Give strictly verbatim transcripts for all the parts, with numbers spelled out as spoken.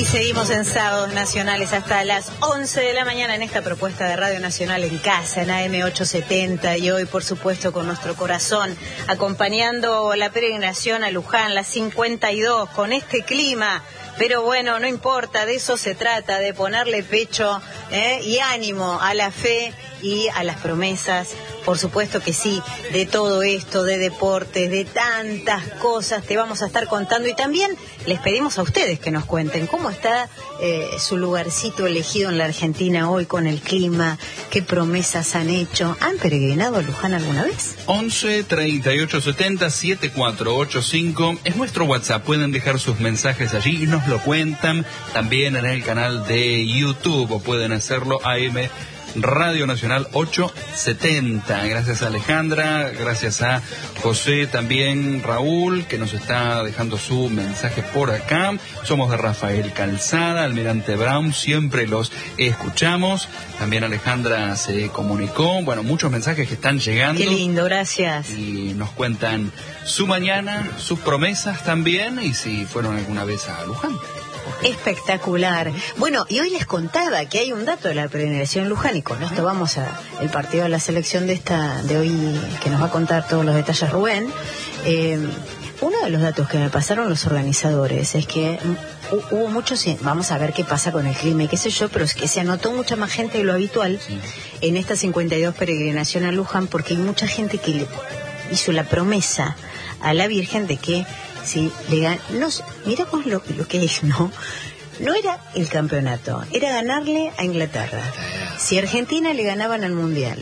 seguimos en Sábados Nacionales hasta las once de la mañana en esta propuesta de Radio Nacional en casa, en A M ochocientos setenta, y hoy, por supuesto, con nuestro corazón, acompañando la peregrinación a Luján, la cincuenta y dos, con este clima. Pero bueno, no importa, de eso se trata, de ponerle pecho ¿eh? y ánimo a la fe y a las promesas. Por supuesto que sí, de todo esto, de deportes, de tantas cosas te vamos a estar contando, y también les pedimos a ustedes que nos cuenten cómo está eh, su lugarcito elegido en la Argentina hoy con el clima, qué promesas han hecho. ¿Han peregrinado a Luján alguna vez? once, treinta y ocho, setenta, setenta y cuatro ochenta y cinco es nuestro WhatsApp, pueden dejar sus mensajes allí y nos lo cuentan, también en el canal de YouTube, o pueden hacerlo A M Radio Nacional ochocientos setenta. Gracias a Alejandra, gracias a José, también Raúl, que nos está dejando su mensaje por acá. Somos de Rafael Calzada, Almirante Brown, siempre los escuchamos. También Alejandra se comunicó. Bueno, muchos mensajes que están llegando. Qué lindo, gracias. Y nos cuentan su mañana, sus promesas también, y si fueron alguna vez a Luján. Espectacular. Bueno, y hoy les contaba que hay un dato de la peregrinación Luján, y con esto vamos a el partido de la selección de esta de hoy, que nos va a contar todos los detalles Rubén. Eh, uno de los datos que me pasaron los organizadores es que hubo muchos, vamos a ver qué pasa con el clima y qué sé yo, pero es que se anotó mucha más gente de lo habitual sí. en esta cincuenta y dos peregrinación a Luján, porque hay mucha gente que le hizo la promesa a la Virgen de que sí, le gan... no, miramos lo, lo que es, ¿no? No era el campeonato, era ganarle a Inglaterra. Si Argentina le ganaban al Mundial,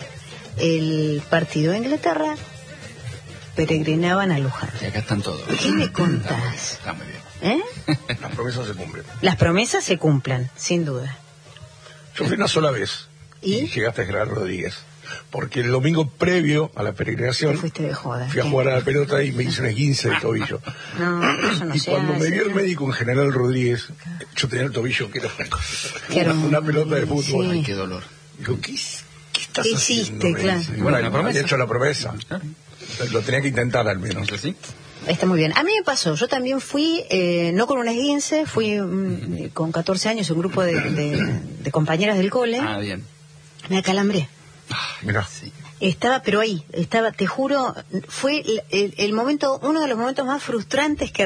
el partido de Inglaterra, peregrinaban a Luján. Y acá están todos. ¿Qué me contás? Está muy bien. ¿Eh? Las promesas se cumplen. Las promesas se cumplen, sin duda. Yo fui una sola vez. ¿Y? Y llegaste a Gerardo Rodríguez. Porque el domingo previo a la peregrinación ¿Te fuiste de joda? fui a jugar a la pelota y me hice un esguince de tobillo. No, eso no y se cuando hace, me vio el ¿no? médico en General Rodríguez, yo tenía el tobillo que era una, cosa, Qué una, una pelota de fútbol. sí. Ay, qué dolor. Digo, ¿qué, qué estás ¿Qué haciendo? hiciste, Me claro? dice. Bueno, Bueno, la promesa. había hecho la promesa. Lo tenía que intentar al menos. ¿Sí? Está muy bien. A mí me pasó, yo también fui, eh, no con un esguince, fui mm, con catorce años, un grupo de, de, de compañeras del cole. Ah, bien. Me acalambré. Mirá. Sí. Estaba, pero ahí, estaba, te juro, fue el, el, el momento, uno de los momentos más frustrantes que